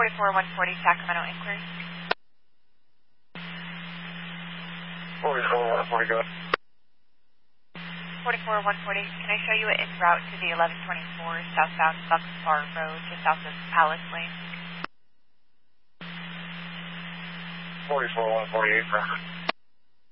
44140 Sacramento inquiry. 44140, go ahead. 44140, can I show you en route to the 1124 southbound Bucks Bar Road, just south of Palace Lane? 44148,